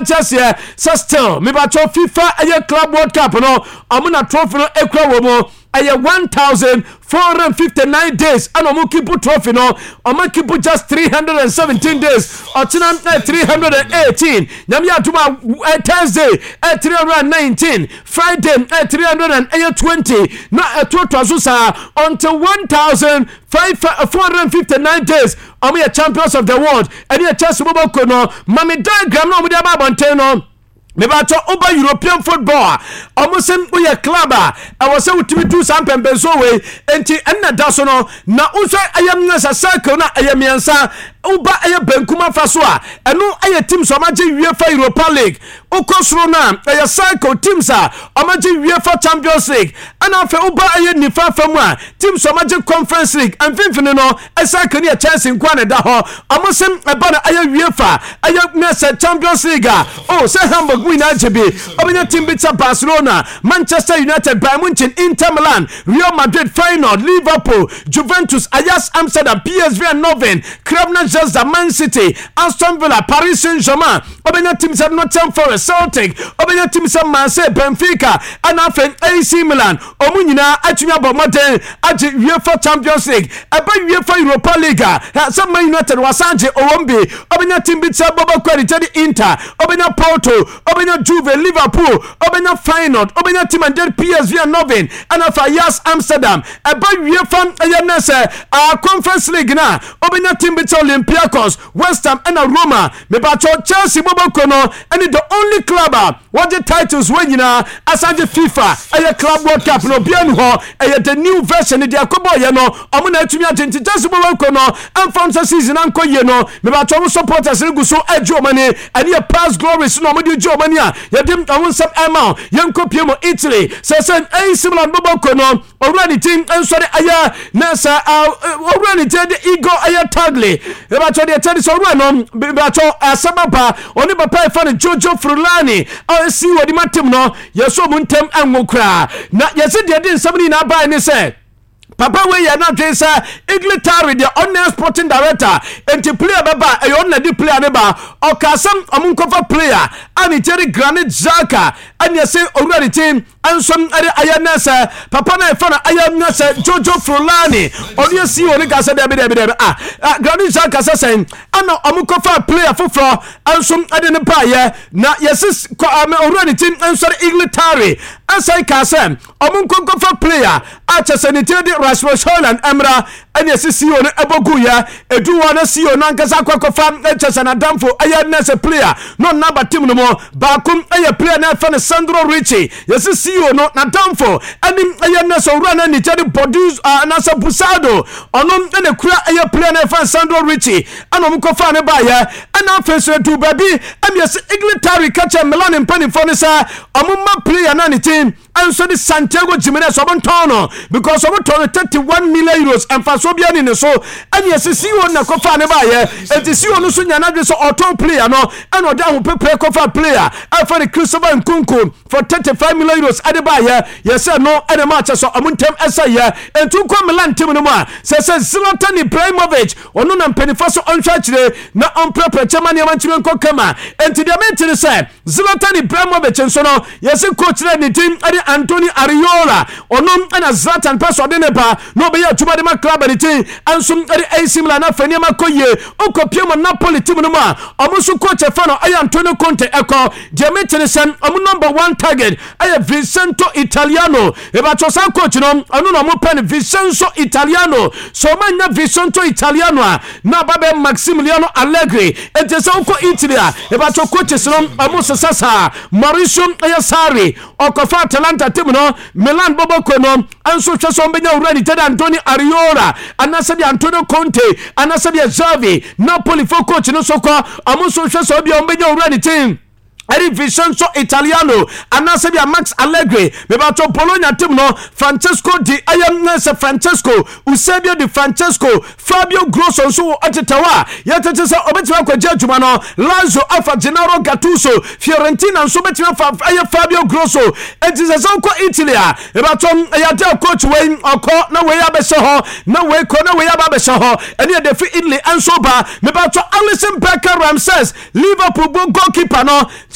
Chelsea still me ba cho FIFA aye Club World Cup no amuna trophy no ekura wo mo aye 1459 days and omo keep trophy no omo keep just 317 days otina 318 nyame atuma Thursday 319 Friday 320 na total so sa until 1459 days omo ye champions of the world and ye chance bobo ko no mami diagram no omo dia ba bonten no me ba to over European football almost we a club I was say we do some pembenso we enti enna da so no na unso ayam na circle na ayam yansa uba aye benkuma faso a eno aye team so maje UEFA Europa League ukosro na aye cycle teams a amaje UEFA Champions League ana afa uba aye nifa famu a team so maje Conference League and finfine no cycle ne Chelsea nkwa ne da ho amosem eba na aye UEFA aye Nesa Champions League oh say Hamburg win AGB obenya team beat Barcelona, Manchester United, Bayern Munich, Inter Milan, Real Madrid, Feyenoord, Liverpool, Juventus, Ajax Amsterdam, PSV Eindhoven, Krevna Zelda, Man City, Aston Villa, Paris Saint-Germain, obenya teams at Nottingham Forest, Celtic, obenya teams at Marseille, Benfica, and often AC Milan, omunyina atunya bomoden agi UEFA Champions League, aba UEFA Europa League, some Man United wasanje owombi, obenya team beat Bobo Quality Inter, obenya Porto, obenya Juve, Liverpool, obenya Feyenoord, obenya team and PSV Eindhoven, and of Ajax Amsterdam, aba UEFA ayanese Conference League na, obenya team beat Olympiacos, West Ham and Roma, me ba Chelsea bobo kono, and the only club what the titles when you know asanje FIFA aye Club World Cup no bianu ho aye the new version the akobo ye no omuna atumi agenti Chelsea bobo kono and from season anko ye no me ba cho supporters guso ajo mani and ye past glories no mo di jo mani a ye dem awon sam ema ye nkopie mo Italy sen AC Milan bobo kono already team ensore aye nasa already the ego aye tagli e ba cho the tennis so no be ba cho asababa oni papa fa Jojo Frulani see what the matim no yeso muntem anwokra na yesi de den somebody na buy ni say papa we ya na twesa Iglitari the honest sporting director enti player baba e on na di player ne ba okasam omunkofa player ani Terry Granit Xhaka ani yesi already team ansom ade ayanasa papa na fa na ayanasa Jojo Frulani oni yesi oni ka say de Granit Xhaka say ana omunkofa player foforo ansom ade ne pa ye na yesi already team ansom Iglitari asai ka say omunkofa player acha sanitary Rasmus Hojlund Emra and yes CEO no eboguya edu one CEO no ankasa kwakofa echesa damfo ayanasa player no number team no mo bakum aye player na fa Sandro Ricci yes CEO no na damfo ani ayanasa owura ni tedi produce anasa Busado onom ene kura aye player na fa Sandro Ricci anom kofa ne ba ya ana face to baby am yes Iglitari catch Milan impani for ne sa omuma player na ni team and so the Santiago Jimenez Omontono because Omontono 31 million euros and for Sobian in the so and yes see one na kofa ne ba ye and the see one so nyana so auto player no and oda ho prepare kofa player and for the Christopher Nkunku for 35 million euros ade ba ye yes no ade match so omontem esa ye and to come Milan team no ma say Zlatan Ibrahimovic ono na mpenifa so onhwa kire na on prepare chairman ya manchime nko kama and the meeting say Zlatan Ibrahimovic so no yes coach na the team Anthony Ariola onom ana Zlatan paso de nepa no be ya tuma de ma club de tin ansum de AC Milan na fani ma koye okopie mo Napoli team no ma omusu coach e fa no ay Antonio Conte eko de meeting sen omu number 1 target ay Vincenzo Italiano e ba to san coach no anu no mo pen Vincenzo Italiano so man na Vincenzo Italiano na babe Maximiliano Allegri e je so ko Italy e ba to coach no omu sasa Mauricio Sarri okofa Atalanta team no Milan bobo kono anso hweso mbenya urani tada Antonio Ariola anasa dia Antonio Conte anasa dia Xavi Napoli fo coach no sokwa amuso hweso bia mbenya urani team Eri Vincenzo Italiano anasebia Max Allegri mebato Bologna team no Francesco di Ayamnese Francesco Eusebio di Francesco Fabio Grosso so atetawa yatete obetima kwa jadjuma no Lazio afa Gennaro Gattuso Fiorentina so betima Fabio Grosso ejise ko Italy mebato yade coach we okọ na we abese ho na we ko na we abese ho ene de fi Italy anso ba mebato Alisson Becker Ramsey Liverpool goalkeeper no